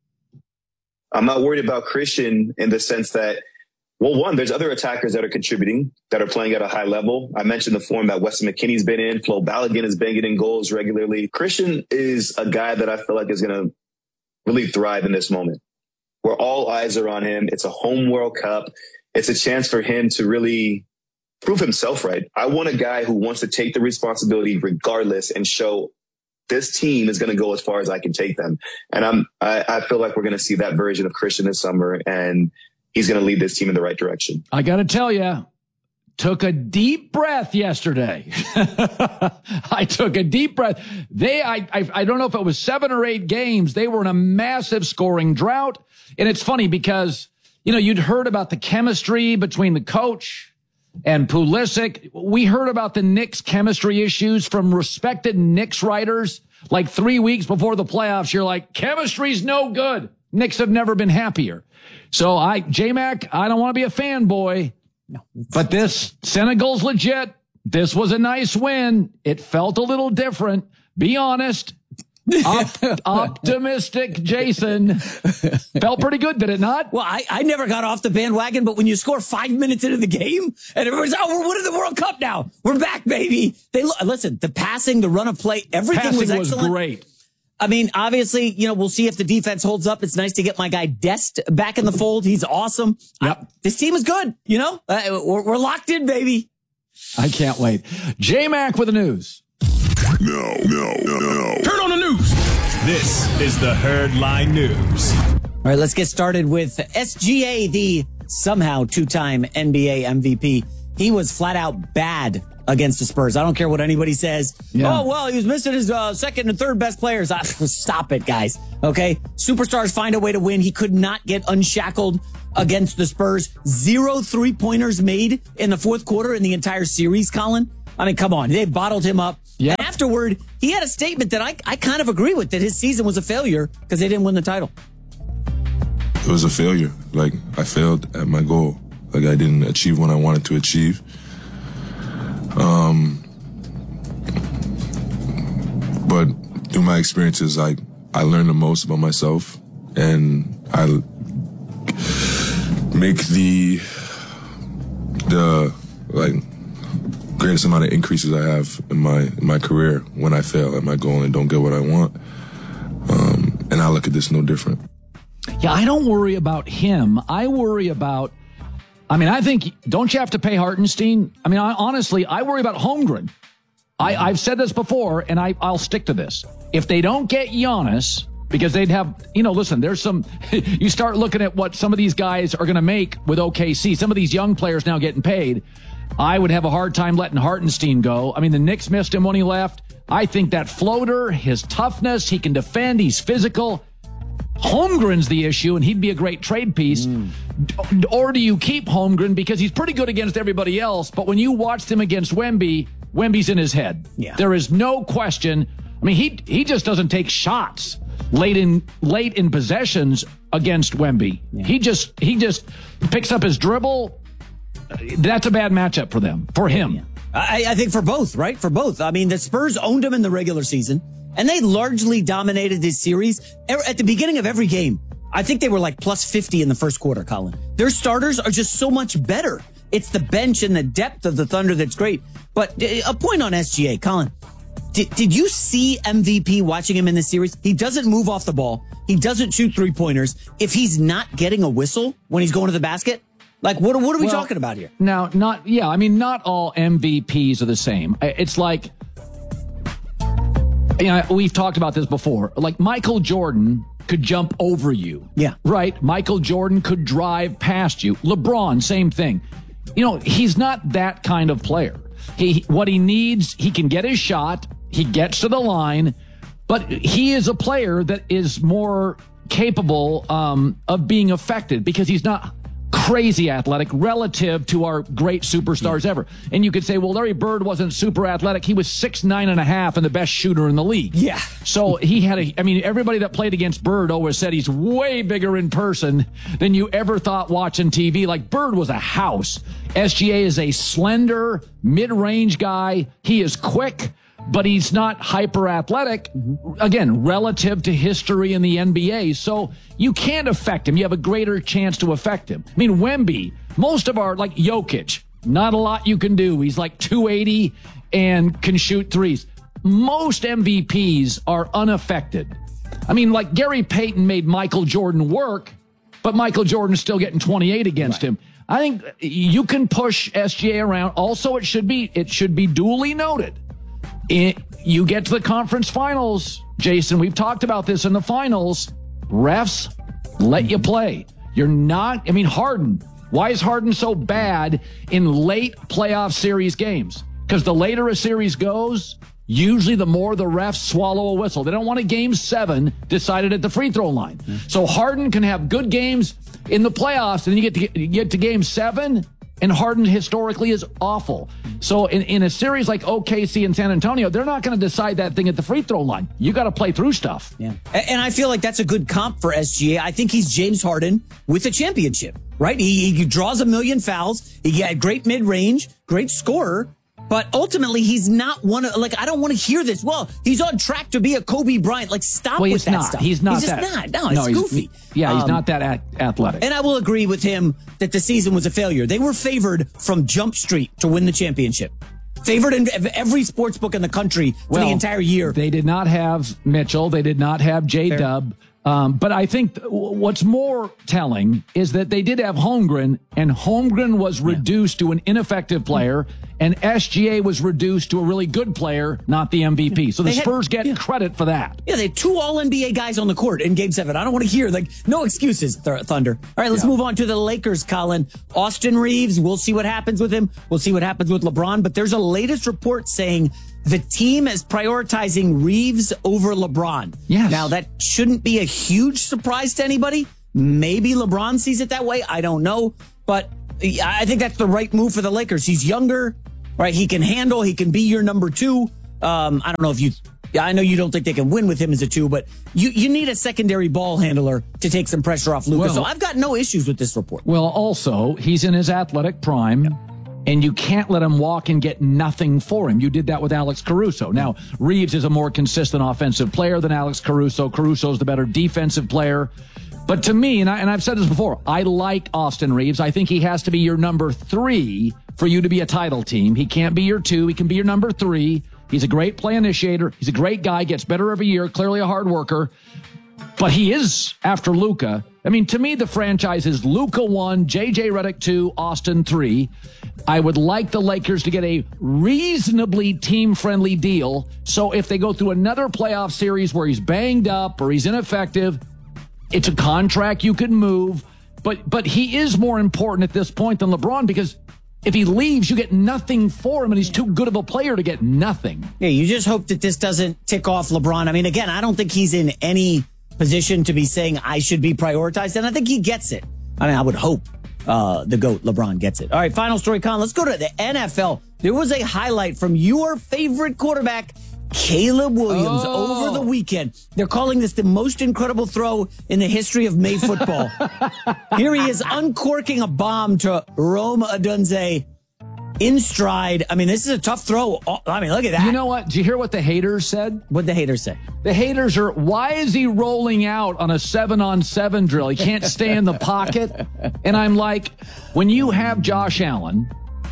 I'm not worried about Christian in the sense that, well, one, there's other attackers that are contributing, that are playing at a high level. I mentioned the form that Weston McKennie's been in. Flo Balogun has been getting goals regularly. Christian is a guy that I feel like is going to really thrive in this moment, where all eyes are on him. It's a home World Cup. It's a chance for him to really prove himself right. I want a guy who wants to take the responsibility regardless and show this team is going to go as far as I can take them. And I'm, I, I feel like we're going to see that version of Christian this summer, and he's going to lead this team in the right direction. I got to tell you, took a deep breath yesterday. I took a deep breath. They, I, I, I don't know if it was seven or eight games. They were in a massive scoring drought. And it's funny because, you know, you'd heard about the chemistry between the coach and Pulisic. We heard about the Knicks chemistry issues from respected Knicks writers like three weeks before the playoffs. You're like, chemistry's no good. Knicks have never been happier. So I, J-Mac, I don't want to be a fanboy, no, but this Senegal's legit. This was a nice win. It felt a little different. Be honest. Op- optimistic Jason. Felt pretty good, did it not? Well, I, I never got off the bandwagon, but when you score five minutes into the game and everyone's, oh, we're winning the World Cup now. We're back, baby. They Listen, the passing, the run of play, everything passing was excellent. was great. I mean, obviously, you know, we'll see if the defense holds up. It's nice to get my guy Dest back in the fold. He's awesome. Yep. I, this team is good. You know, uh, we're, we're locked in, baby. I can't wait. J-Mac with the news. No, no, no, no. Turn on the news. This is the Herd Line News. All right, let's get started with S G A, the somehow two-time N B A M V P. He was flat out bad against the Spurs. I don't care what anybody says. Yeah. Oh, well, he was missing his uh, second and third best players. Uh, stop it, guys. Okay? Superstars find a way to win. He could not get unshackled against the Spurs. Zero three-pointers made in the fourth quarter in the entire series, Colin. I mean, come on. They bottled him up. Yeah. And afterward, he had a statement that I, I kind of agree with, that his season was a failure because they didn't win the title. It was a failure. Like, I failed at my goal. Like, I didn't achieve what I wanted to achieve. Um, but through my experiences, I, I learned the most about myself, and I make the, the, like, greatest amount of increases I have in my, in my career when I fail at my goal and don't get what I want. Um, and I look at this no different. Yeah, I don't worry about him. I worry about, I mean, I think, don't you have to pay Hartenstein? I mean, I, honestly, I worry about Holmgren. I, I've said this before, and I, I'll stick to this. If they don't get Giannis, because they'd have, you know, listen, there's some, you start looking at what some of these guys are going to make with O K C. Some of these young players now getting paid. I would have a hard time letting Hartenstein go. I mean, the Knicks missed him when he left. I think that floater, his toughness, he can defend, he's physical. Holmgren's the issue, and he'd be a great trade piece. Mm. Or do you keep Holmgren because he's pretty good against everybody else, but when you watched him against Wemby, Wemby's in his head. Yeah. There is no question. I mean, he he just doesn't take shots late in late in possessions against Wemby. Yeah. He just he just picks up his dribble. That's a bad matchup for them, for him. Yeah. I, I think for both, right? For both. I mean, the Spurs owned him in the regular season, and they largely dominated this series. At the beginning of every game, I think they were like plus fifty in the first quarter, Colin. Their starters are just so much better. It's the bench and the depth of the Thunder that's great. But a point on S G A, Colin. Did, did you see M V P watching him in this series? He doesn't move off the ball. He doesn't shoot three-pointers. If he's not getting a whistle when he's going to the basket, like, what, what are we well, talking about here? Now, not, yeah, I mean, not all M V Ps are the same. It's like, you know, we've talked about this before. Like, Michael Jordan could jump over you. Yeah. Right? Michael Jordan could drive past you. LeBron, same thing. You know, he's not that kind of player. He, what he needs, he can get his shot. He gets to the line, but he is a player that is more capable um, of being affected because he's not crazy athletic relative to our great superstars ever. And you could say, well, Larry Bird wasn't super athletic. He was six, nine and a half and the best shooter in the league. Yeah. So he had a, I mean, everybody that played against Bird always said he's way bigger in person than you ever thought watching T V. Like, Bird was a house. S G A is a slender, mid-range guy. He is quick, but he's not hyper athletic, again, relative to history in the N B A. So you can't affect him. You have a greater chance to affect him. I mean, Wemby, most of our, like Jokic, not a lot you can do. He's like two eighty and can shoot threes. Most M V Ps are unaffected. I mean, like Gary Payton made Michael Jordan work, but Michael Jordan's still getting twenty-eight against right. him. I think you can push S G A around. Also, it should be, it should be duly noted. It, you get to the conference finals, Jason, we've talked about this in the finals. Refs let you play. You're not, I mean, Harden. Why is Harden so bad in late playoff series games? Because the later a series goes, usually the more the refs swallow a whistle. They don't want a game seven decided at the free throw line. Mm-hmm. So Harden can have good games in the playoffs, and then you get to you get to game seven, and Harden historically is awful. So in, in a series like O K C and San Antonio, they're not going to decide that thing at the free throw line. You got to play through stuff. Yeah. And I feel like that's a good comp for S G A. I think he's James Harden with a championship, right? He, he draws a million fouls. He got great mid-range, great scorer. But ultimately, he's not one of, like, I don't want to hear this. Well, he's on track to be a Kobe Bryant. Like, stop well, with that not. stuff. He's not He's that. just not. No, it's no, goofy. Yeah, he's um, not that a- athletic. And I will agree with him that the season was a failure. They were favored from Jump Street to win the championship. Favored in every sports book in the country for well, the entire year. They did not have Mitchell. They did not have J-Dub. Um, but I think th- what's more telling is that they did have Holmgren, and Holmgren was yeah. reduced to an ineffective player, and S G A was reduced to a really good player, not the M V P. So the they Spurs had, get yeah. credit for that. Yeah, they had two All N B A guys on the court in Game seven. I don't want to hear, like, no excuses, Th- Thunder. All right, let's yeah. move on to the Lakers, Colin. Austin Reeves, we'll see what happens with him. We'll see what happens with LeBron. But there's a latest report saying the team is prioritizing Reeves over LeBron. Yes. Now, that shouldn't be a huge surprise to anybody. Maybe LeBron sees it that way. I don't know. But I think that's the right move for the Lakers. He's younger, right? He can handle. He can be your number two. Um, I don't know if you... I know you don't think they can win with him as a two, but you, you need a secondary ball handler to take some pressure off Luka. Well, so I've got no issues with this report. Well, also, he's in his athletic prime. Yeah. And you can't let him walk and get nothing for him. You did that with Alex Caruso. Now, Reeves is a more consistent offensive player than Alex Caruso. Caruso's the better defensive player. But to me, and, I, and I've said this before, I like Austin Reeves. I think he has to be your number three for you to be a title team. He can't be your two. He can be your number three. He's a great play initiator. He's a great guy, gets better every year, clearly a hard worker. But he is after Luka. I mean, to me, the franchise is Luka one, J J Redick two, Austin three. I would like the Lakers to get a reasonably team-friendly deal. So if they go through another playoff series where he's banged up or he's ineffective, it's a contract you can move. But but he is more important at this point than LeBron, because if he leaves, you get nothing for him, and he's too good of a player to get nothing. Yeah, you just hope that this doesn't tick off LeBron. I mean, again, I don't think he's in any position to be saying I should be prioritized, and I think he gets it. I mean, I would hope uh, the GOAT, LeBron, gets it. All right, final story, Colin. Let's go to the N F L. There was a highlight from your favorite quarterback, Caleb Williams, oh. over the weekend. They're calling this the most incredible throw in the history of May football. Here he is uncorking a bomb to Rome Odunze in stride. I mean, this is a tough throw. I mean, look at that. You know what? Did you hear what the haters said? What'd the haters say? The haters are, why is he rolling out on a seven-on-seven drill? He can't stay in the pocket. And I'm like, when you have Josh Allen,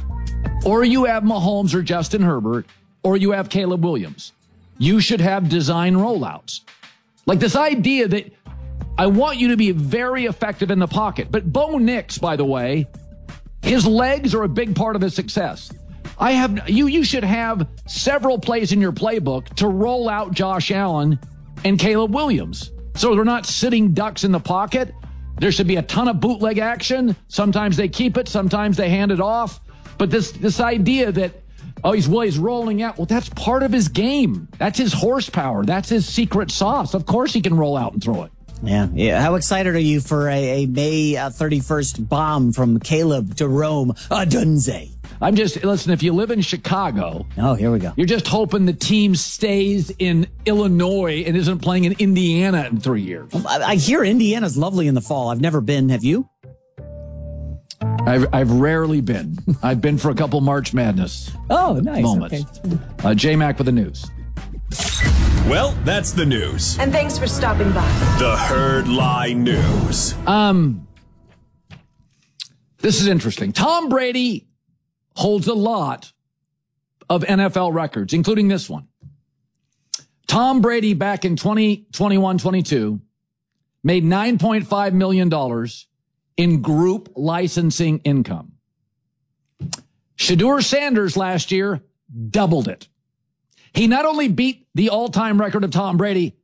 or you have Mahomes or Justin Herbert, or you have Caleb Williams, you should have design rollouts. Like this idea that I want you to be very effective in the pocket. But Bo Nix, by the way, his legs are a big part of his success. I have you. You should have several plays in your playbook to roll out Josh Allen and Caleb Williams, so they're not sitting ducks in the pocket. There should be a ton of bootleg action. Sometimes they keep it, sometimes they hand it off. But this this idea that oh he's well he's rolling out, well that's part of his game. That's his horsepower. That's his secret sauce. Of course he can roll out and throw it. Yeah, yeah. How excited are you for a, a May uh, thirty-first bomb from Caleb to Rome Odunze? I'm just, listen, if you live in Chicago. Oh, here we go. You're just hoping the team stays in Illinois and isn't playing in Indiana in three years. I, I hear Indiana's lovely in the fall. I've never been. Have you? I've, I've rarely been. I've been for a couple March Madness oh, nice. moments. Okay. Uh, J-Mac with the news. Well, that's the news. And thanks for stopping by. The Herd Lie News. Um, this is interesting. Tom Brady holds a lot of N F L records, including this one. Tom Brady back in twenty twenty-one twenty-two made nine point five million dollars in group licensing income. Shedeur Sanders last year doubled it. He not only beat the all-time record of Tom Brady,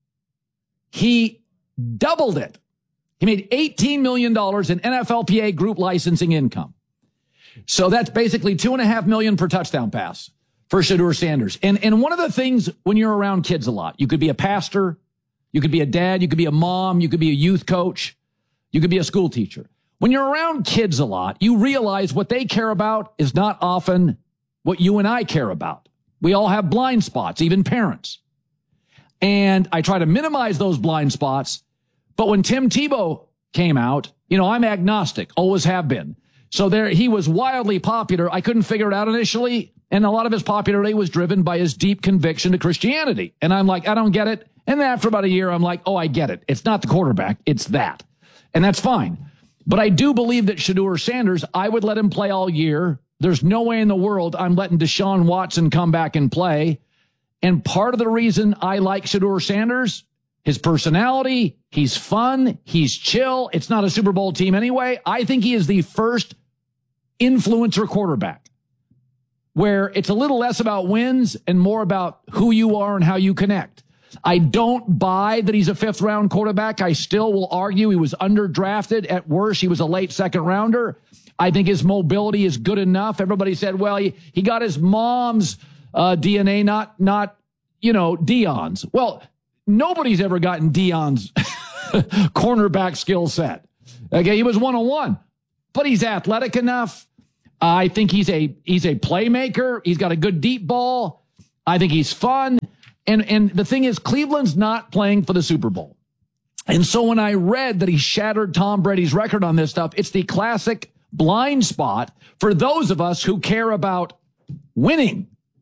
he doubled it. He made eighteen million dollars in N F L P A group licensing income. So that's basically two and a half million per touchdown pass for Shedeur Sanders. And, and one of the things when you're around kids a lot, you could be a pastor, you could be a dad, you could be a mom, you could be a youth coach, you could be a school teacher. When you're around kids a lot, you realize what they care about is not often what you and I care about. We all have blind spots, even parents. And I try to minimize those blind spots. But when Tim Tebow came out, you know, I'm agnostic, always have been. So there, he was wildly popular. I couldn't figure it out initially. And a lot of his popularity was driven by his deep conviction to Christianity. And I'm like, I don't get it. And then after about a year, I'm like, oh, I get it. It's not the quarterback. It's that. And that's fine. But I do believe that Shedeur Sanders, I would let him play all year there's no way in the world I'm letting Deshaun Watson come back and play. And part of the reason I like Shedeur Sanders, his personality, he's fun, he's chill. It's not a Super Bowl team anyway. I think he is the first influencer quarterback where it's a little less about wins and more about who you are and how you connect. I don't buy that he's a fifth round quarterback. I still will argue he was underdrafted. At worst, he was a late second rounder. I think his mobility is good enough. Everybody said, well, he, he got his mom's uh, D N A, not, not, you know, Dion's. Well, nobody's ever gotten Dion's cornerback skill set. Okay, he was one oh one, but he's athletic enough. I think he's a he's a playmaker. He's got a good deep ball. I think he's fun. And and the thing is, Cleveland's not playing for the Super Bowl. And so when I read that he shattered Tom Brady's record on this stuff, it's the classic blind spot for those of us who care about winning.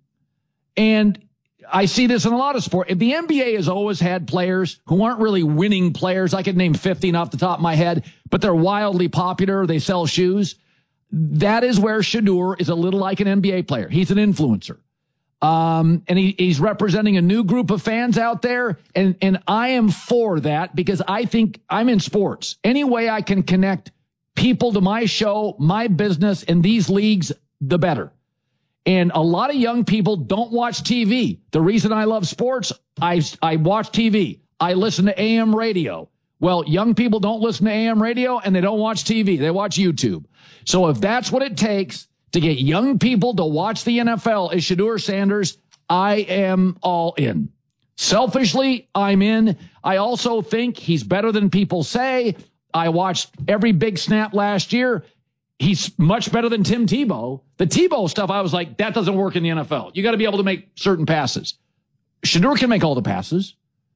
And I see this in a lot of sport. The N B A has always had players who aren't really winning players. I could name fifteen off the top of my head, but they're wildly popular. They sell shoes. That is where Shedeur is a little like an N B A player. He's an influencer. Um, and he, he's representing a new group of fans out there. And, and I am for that because I think I'm in sports. Any way I can connect people to my show, my business, and these leagues, the better. And a lot of young people don't watch T V. The reason I love sports, I, I watch T V. I listen to A M radio. Well, young people don't listen to A M radio and they don't watch T V. They watch YouTube. So if that's what it takes to get young people to watch the N F L is Shedeur Sanders, I am all in. Selfishly, I'm in. I also think he's better than people say. I watched every big snap last year. He's much better than Tim Tebow. The Tebow stuff, I was like, that doesn't work in the N F L. You got to be able to make certain passes. Shedeur can make all the passes.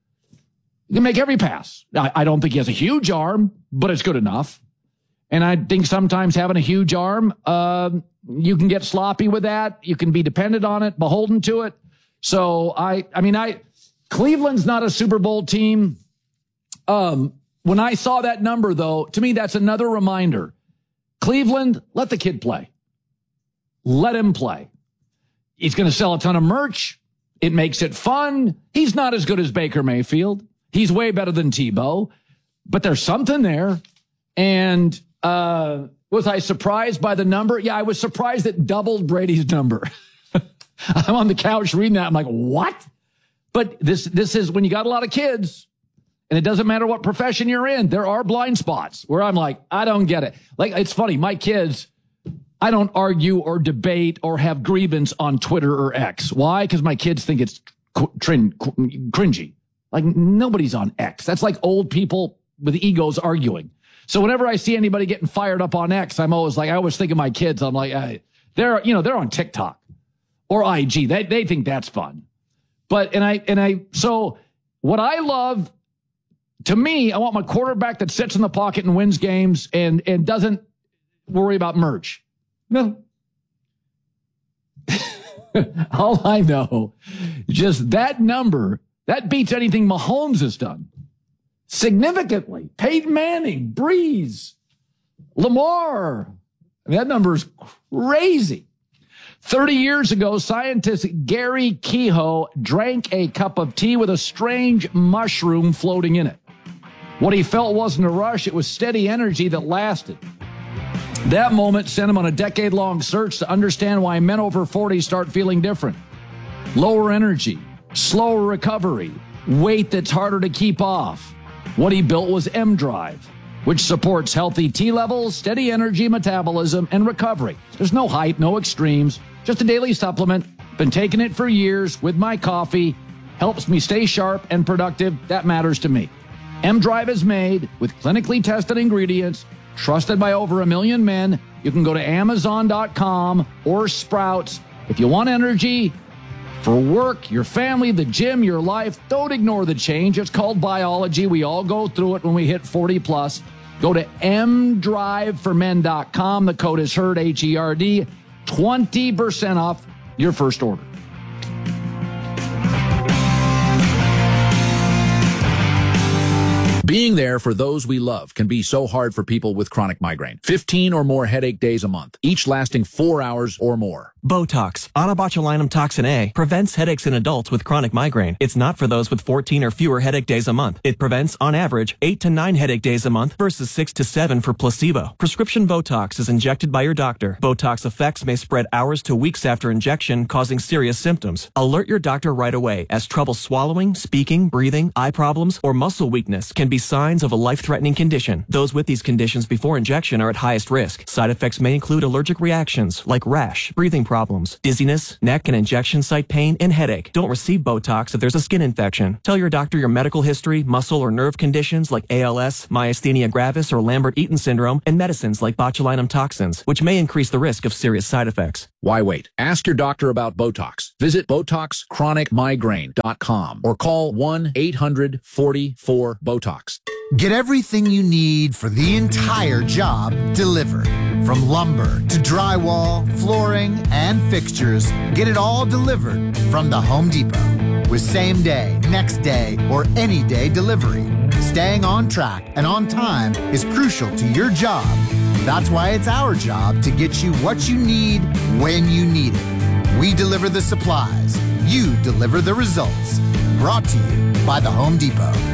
He can make every pass. I, I don't think he has a huge arm, but it's good enough. And I think sometimes having a huge arm, uh, you can get sloppy with that. You can be dependent on it, beholden to it. So I, I mean, I, Cleveland's not a Super Bowl team. Um, when I saw that number, though, to me, that's another reminder. Cleveland, let the kid play. Let him play. He's going to sell a ton of merch. It makes it fun. He's not as good as Baker Mayfield. He's way better than Tebow, but there's something there. And uh, was I surprised by the number? Yeah, I was surprised it doubled Brady's number. I'm on the couch reading that. I'm like, what? But this this is when you got a lot of kids, and it doesn't matter what profession you're in. There are blind spots where I'm like, I don't get it. Like, it's funny. My kids, I don't argue or debate or have grievance on Twitter or X. Why? Because my kids think it's cr- cringy. Like, nobody's on X. That's like old people with egos arguing. So whenever I see anybody getting fired up on X, I'm always like, I always think of my kids. I'm like, hey, they're, you know, they're on TikTok or I G. They, they think that's fun. But, and I, and I, so what I love, to me, I want my quarterback that sits in the pocket and wins games and, and doesn't worry about merch. No. All I know, just that number, that beats anything Mahomes has done. Significantly. Peyton Manning, Breeze, Lamar. I mean, that number is crazy. thirty years ago, scientist Gary Kehoe drank a cup of tea with a strange mushroom floating in it. What he felt wasn't a rush. It was steady energy that lasted. That moment sent him on a decade-long search to understand why men over forty start feeling different. Lower energy, slower recovery, weight that's harder to keep off. What he built was M Drive, which supports healthy T levels, steady energy, metabolism, and recovery. There's no hype, no extremes, just a daily supplement. Been taking it for years with my coffee. Helps me stay sharp and productive. That matters to me. M Drive is made with clinically tested ingredients, trusted by over a million men. You can go to amazon dot com or Sprouts. If you want energy for work, your family, the gym, your life, don't ignore the change. It's called biology. We all go through it when we hit forty plus. Go to m drive for men dot com. The code is HERD, H E R D. twenty percent off your first order. Being there for those we love can be so hard for people with chronic migraine. fifteen or more headache days a month, each lasting four hours or more. Botox, onabotulinum toxin A, prevents headaches in adults with chronic migraine. It's not for those with fourteen or fewer headache days a month. It prevents, on average, eight to nine headache days a month versus six to seven for placebo. Prescription Botox is injected by your doctor. Botox effects may spread hours to weeks after injection, causing serious symptoms. Alert your doctor right away, as trouble swallowing, speaking, breathing, eye problems, or muscle weakness can be signs of a life-threatening condition. Those with these conditions before injection are at highest risk. Side effects may include allergic reactions like rash, breathing problems, dizziness, neck and injection site pain, and headache. Don't receive Botox if there's a skin infection. Tell your doctor your medical history, muscle or nerve conditions like A L S, myasthenia gravis, or Lambert-Eaton syndrome, and medicines like botulinum toxins, which may increase the risk of serious side effects. Why wait? Ask your doctor about Botox. Visit Botox Chronic Migraine dot com or call one eight hundred forty-four BOTOX. Get everything you need for the entire job delivered. From lumber to drywall, flooring, and fixtures, get it all delivered from the Home Depot. With same day, next day, or any day delivery. Staying on track and on time is crucial to your job. That's why it's our job to get you what you need when you need it. We deliver the supplies. You deliver the results. Brought to you by the Home Depot.